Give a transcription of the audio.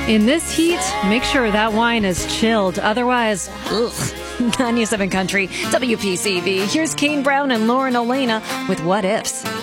In this heat, make sure that wine is chilled. Otherwise, ugh. 97 Country, WPCV. Here's Kane Brown and Lauren Elena with What Ifs.